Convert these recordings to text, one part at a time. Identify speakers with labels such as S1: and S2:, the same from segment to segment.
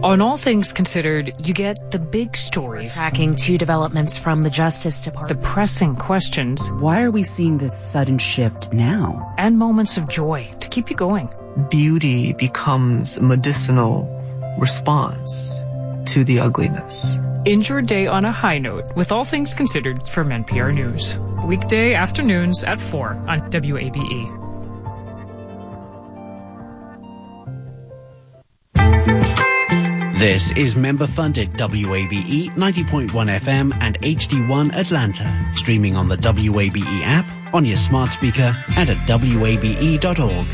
S1: On All Things Considered, you get the big stories.
S2: Tracking 2 developments from the Justice Department.
S1: The pressing questions.
S3: Why are we seeing this sudden shift now?
S1: And moments of joy to keep you going.
S4: Beauty becomes a medicinal response to the ugliness.
S1: End your day on a high note with All Things Considered from NPR News. Weekday afternoons at 4 on WABE.
S5: This is member-funded WABE 90.1 FM and HD1 Atlanta. Streaming on the WABE app, on your smart speaker, and at wabe.org.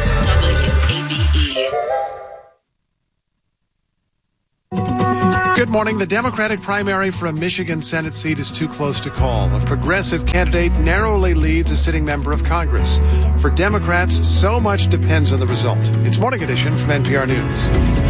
S6: WABE. Good morning. The Democratic primary for a Michigan Senate seat is too close to call. A progressive candidate narrowly leads a sitting member of Congress. For Democrats, so much depends on the result. It's Morning Edition from NPR News.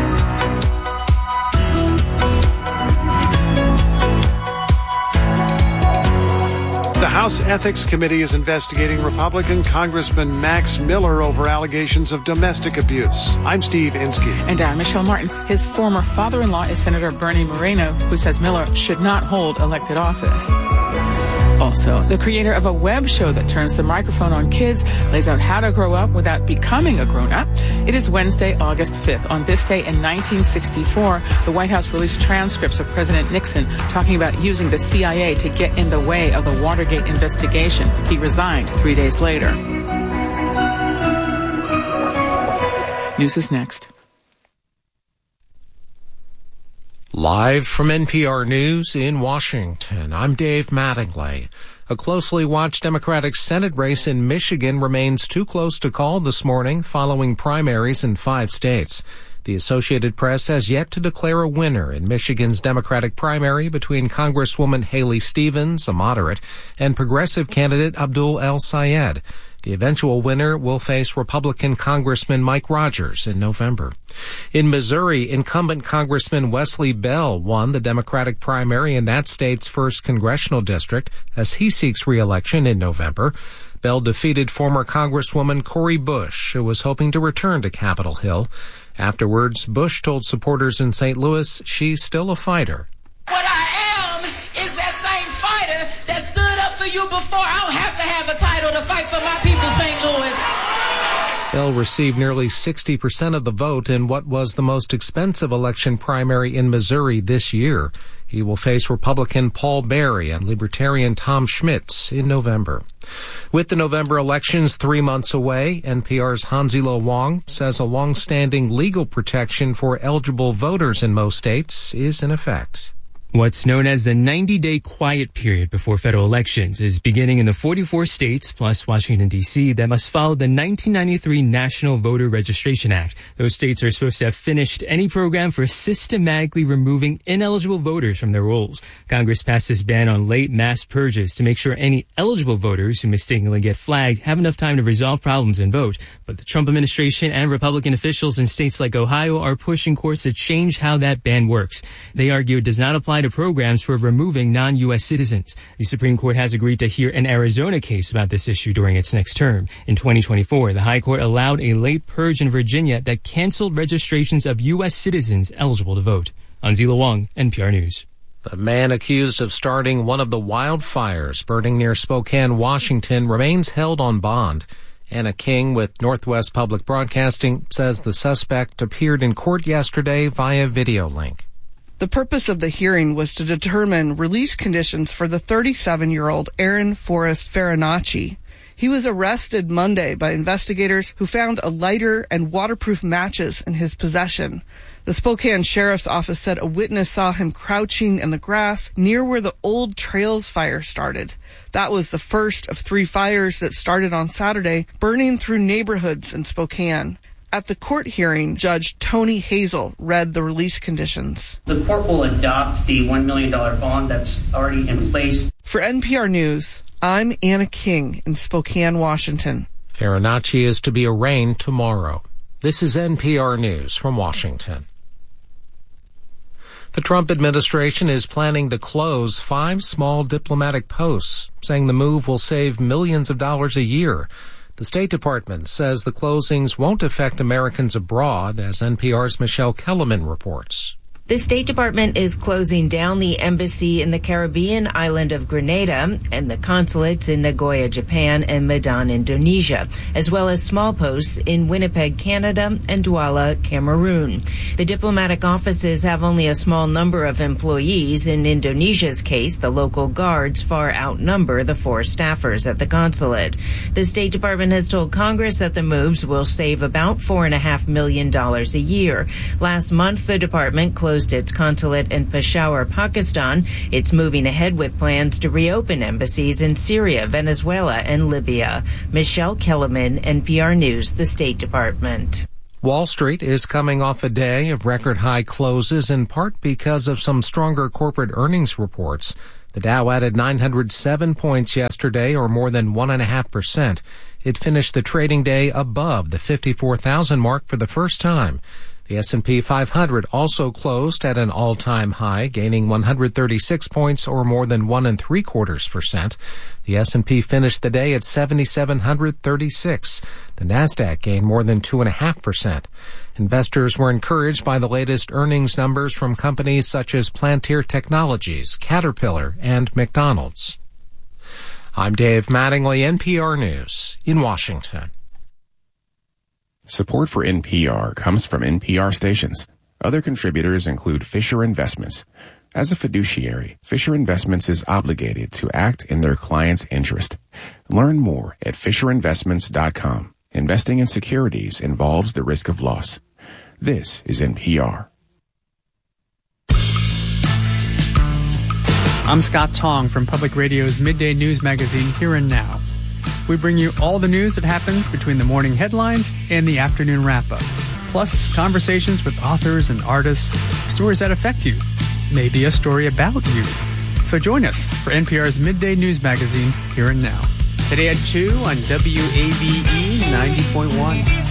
S6: The House Ethics Committee is investigating Republican Congressman Max Miller over allegations of domestic abuse. I'm Steve Inskeep.
S7: And I'm Michelle Martin. His former father-in-law is Senator Bernie Moreno, who says Miller should not hold elected office. Also, the creator of a web show that turns the microphone on kids lays out how to grow up without becoming a grown-up. It is Wednesday, August 5th. On this day in 1964, the White House released transcripts of President Nixon talking about using the CIA to get in the way of the Watergate investigation. He resigned 3 days later. News is next.
S8: Live from NPR News in Washington, I'm Dave Mattingly. A closely watched Democratic Senate race in Michigan remains too close to call this morning following primaries in 5 states. The Associated Press has yet to declare a winner in Michigan's Democratic primary between Congresswoman Haley Stevens, a moderate, and progressive candidate Abdul El-Sayed. The eventual winner will face Republican Congressman Mike Rogers in November. In Missouri, incumbent Congressman Wesley Bell won the Democratic primary in that state's 1st congressional district as he seeks re-election in November. Bell defeated former Congresswoman Cori Bush, who was hoping to return to Capitol Hill. Afterwards, Bush told supporters in St. Louis she's still a fighter.
S9: What I am is that same fighter that stood up for you before. I don't have to have a title to fight for my people, St. Louis.
S8: Bell received nearly 60% of the vote in what was the most expensive election primary in Missouri this year. He will face Republican Paul Berry and Libertarian Tom Schmitz in November. With the November elections 3 months away, NPR's Hanzilo Wong says a long-standing legal protection for eligible voters in most states is in effect.
S10: What's known as the 90-day quiet period before federal elections is beginning in the 44 states, plus Washington, D.C., that must follow the 1993 National Voter Registration Act. Those states are supposed to have finished any program for systematically removing ineligible voters from their rolls. Congress passed this ban on late mass purges to make sure any eligible voters who mistakenly get flagged have enough time to resolve problems and vote. But the Trump administration and Republican officials in states like Ohio are pushing courts to change how that ban works. They argue it does not apply to programs for removing non-U.S. citizens. The Supreme Court has agreed to hear an Arizona case about this issue during its next term. In 2024, the High Court allowed a late purge in Virginia that canceled registrations of U.S. citizens eligible to vote. Hanzilo Wong, NPR News.
S8: The man accused of starting one of the wildfires burning near Spokane, Washington, remains held on bond. Anna King with Northwest Public Broadcasting says the suspect appeared in court yesterday via video link.
S11: The purpose of the hearing was to determine release conditions for the 37-year-old Aaron Forrest Farinacci. He was arrested Monday by investigators who found a lighter and waterproof matches in his possession. The Spokane Sheriff's Office said a witness saw him crouching in the grass near where the Old Trails fire started. That was the first of 3 fires that started on Saturday, burning through neighborhoods in Spokane. At the court hearing, Judge Tony Hazel read the release conditions.
S12: The court will adopt the $1 million bond that's already in place.
S11: For NPR News, I'm Anna King in Spokane, Washington.
S8: Farinacci is to be arraigned tomorrow. This is NPR News from Washington. The Trump administration is planning to close 5 small diplomatic posts, saying the move will save millions of dollars a year. The State Department says the closings won't affect Americans abroad, as NPR's Michelle Kellerman reports.
S13: The State Department is closing down the embassy in the Caribbean island of Grenada and the consulates in Nagoya, Japan and Medan, Indonesia, as well as small posts in Winnipeg, Canada and Douala, Cameroon. The diplomatic offices have only a small number of employees. In Indonesia's case, the local guards far outnumber the 4 staffers at the consulate. The State Department has told Congress that the moves will save about $4.5 million a year. Last month, the department closed its consulate in Peshawar, Pakistan. It's moving ahead with plans to reopen embassies in Syria, Venezuela, and Libya. Michelle Kellerman, NPR News, the State Department.
S8: Wall Street is coming off a day of record high closes, in part because of some stronger corporate earnings reports. The Dow added 907 points yesterday, or more than 1.5%. It finished the trading day above the 54,000 mark for the first time. The S&P 500 also closed at an all-time high, gaining 136 points, or more than 1.75%. The S&P finished the day at 7,736. The Nasdaq gained more than 2.5%. Investors were encouraged by the latest earnings numbers from companies such as Plantier Technologies, Caterpillar, and McDonald's. I'm Dave Mattingly, NPR News in Washington.
S14: Support for NPR comes from NPR stations. Other contributors include Fisher Investments. As a fiduciary, Fisher Investments is obligated to act in their client's interest. Learn more at FisherInvestments.com. Investing in securities involves the risk of loss. This is NPR.
S15: I'm Scott Tong from Public Radio's Midday News Magazine, Here and Now. We bring you all the news that happens between the morning headlines and the afternoon wrap-up, plus conversations with authors and artists, stories that affect you, maybe a story about you. So join us for NPR's Midday News Magazine, Here and Now. Today at 2 on WABE 90.1.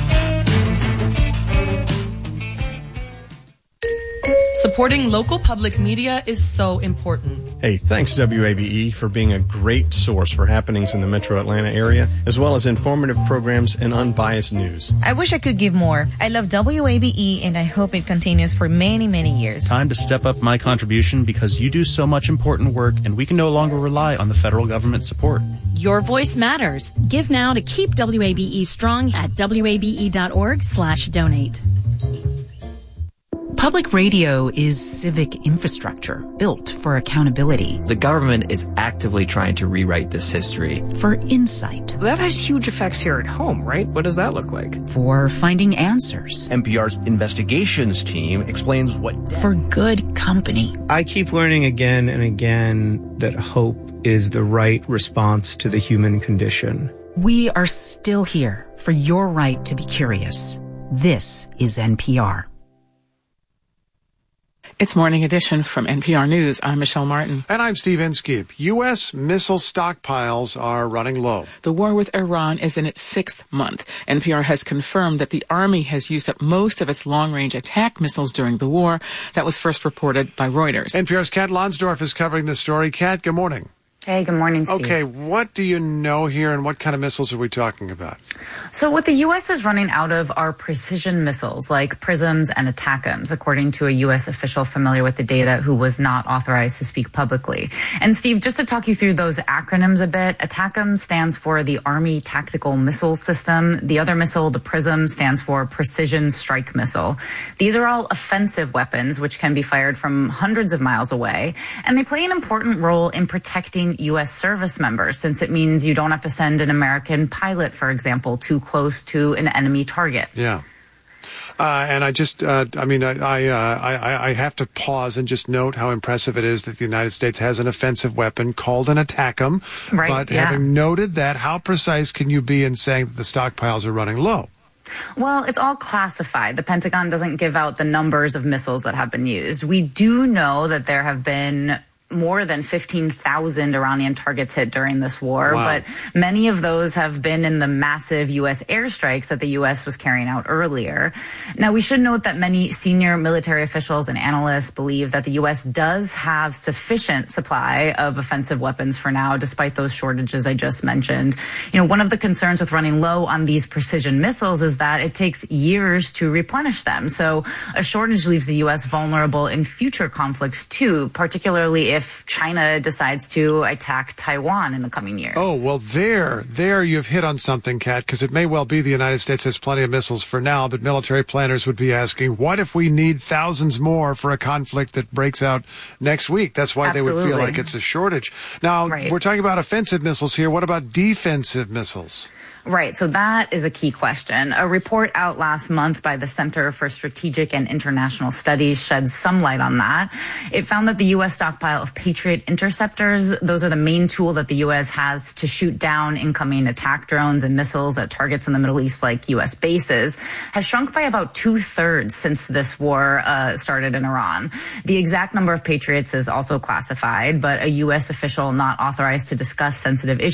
S16: Supporting local public media is so important.
S17: Hey, thanks WABE for being a great source for happenings in the metro Atlanta area, as well as informative programs and unbiased news.
S18: I wish I could give more. I love WABE and I hope it continues for many, many years.
S19: Time to step up my contribution because you do so much important work and we can no longer rely on the federal government support.
S20: Your voice matters. Give now to keep WABE strong at wabe.org/donate.
S3: Public radio is civic infrastructure built for accountability.
S21: The government is actively trying to rewrite this history.
S3: For insight.
S1: That has huge effects here at home, right? What does that look like?
S3: For finding answers.
S22: NPR's investigations team explains what...
S3: For good company.
S23: I keep learning again and again that hope is the right response to the human condition.
S3: We are still here for your right to be curious. This is NPR.
S7: It's Morning Edition from NPR News. I'm Michelle Martin.
S6: And I'm Steve Inskeep. U.S. missile stockpiles are running low.
S7: The war with Iran is in its 6th month. NPR has confirmed that the Army has used up most of its long-range attack missiles during the war. That was first reported by Reuters.
S6: NPR's Kat Lonsdorf is covering this story. Kat, good morning.
S24: Hey, good morning, Steve.
S6: Okay, what do you know here and what kind of missiles are we talking about?
S24: So what the U.S. is running out of are precision missiles like PrSMs and ATACMS, according to a U.S. official familiar with the data who was not authorized to speak publicly. And Steve, just to talk you through those acronyms a bit, ATACMS stands for the Army Tactical Missile System. The other missile, the PrSM, stands for Precision Strike Missile. These are all offensive weapons which can be fired from hundreds of miles away, and they play an important role in protecting U.S. service members, since it means you don't have to send an American pilot, for example, too close to an enemy target.
S6: Yeah. And I just, I have to pause and just note how impressive it is that the United States has an offensive weapon called an ATACMS.
S24: Right,
S6: but
S24: yeah.
S6: Having noted that, how precise can you be in saying that the stockpiles are running low?
S24: Well, it's all classified. The Pentagon doesn't give out the numbers of missiles that have been used. We do know that there have been more than 15,000 Iranian targets hit during this war,
S6: Wow.
S24: but many of those have been in the massive U.S. airstrikes that the U.S. was carrying out earlier. Now, we should note that many senior military officials and analysts believe that the U.S. does have sufficient supply of offensive weapons for now, despite those shortages I just mentioned. One of the concerns with running low on these precision missiles is that it takes years to replenish them. So a shortage leaves the U.S. vulnerable in future conflicts, too, particularly if China decides to attack Taiwan in the coming years.
S6: Oh, well, there you've hit on something, Kat, because it may well be the United States has plenty of missiles for now, but military planners would be asking, what if we need thousands more for a conflict that breaks out next week? That's why
S24: Absolutely.
S6: They would feel like it's a shortage. Now,
S24: Right.
S6: We're talking about offensive missiles here. What about defensive missiles?
S24: Right. So that is a key question. A report out last month by the Center for Strategic and International Studies sheds some light on that. It found that the U.S. stockpile of Patriot interceptors, those are the main tool that the U.S. has to shoot down incoming attack drones and missiles at targets in the Middle East like U.S. bases, has shrunk by about 2/3 since this war started in Iran. The exact number of Patriots is also classified, but a U.S. official not authorized to discuss sensitive issues